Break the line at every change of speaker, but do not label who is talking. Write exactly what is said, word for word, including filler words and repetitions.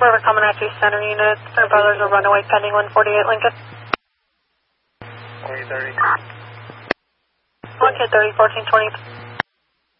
River Comanche Center unit, Three Brothers are runaway pending one forty-eight Lincoln.
forty thirty.
one K thirty, fourteen twenty.